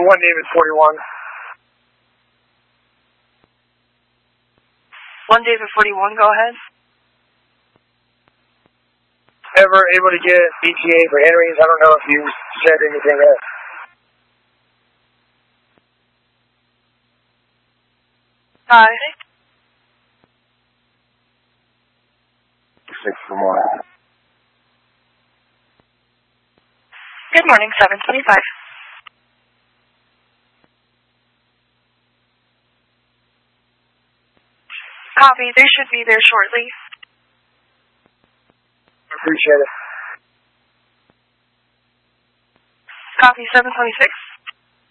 1 David 41. 1 David 41, go ahead. Ever able to get ETA for Henry's? I don't know if you said anything else. Hi. 6 for morning. Good morning, 725. Copy, they should be there shortly. Appreciate it. Copy, 726.